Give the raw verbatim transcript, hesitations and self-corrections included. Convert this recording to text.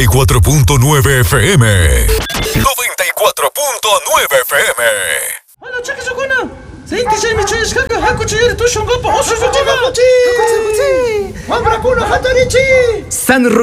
y cuatro punto nueve F M. noventa y cuatro punto nueve F M. Hola, chakasukuna. Sainte Jaime Chishkaka, Hakuchi, Tushongopa, Osuzuchiga. Hakuchi, Hakuchi. Wambrakuna, Hatarichi. San